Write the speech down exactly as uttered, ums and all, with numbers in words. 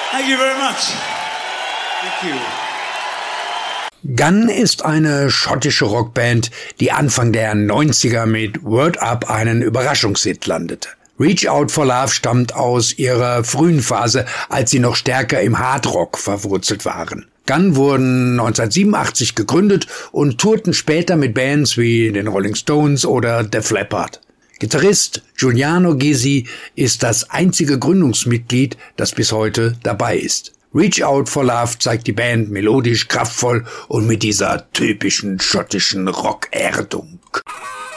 Thank you very much. Thank you. Gun ist eine schottische Rockband, die Anfang der neunziger mit Word Up einen Überraschungshit landete. Reach Out for Love stammt aus ihrer frühen Phase, als sie noch stärker im Hardrock verwurzelt waren. Gun wurden neunzehnhundertsiebenundachtzig gegründet und tourten später mit Bands wie den Rolling Stones oder Def Leppard. Gitarrist Giuliano Gisi ist das einzige Gründungsmitglied, das bis heute dabei ist. Reach Out for Love zeigt die Band melodisch, kraftvoll und mit dieser typischen schottischen Rockerdung.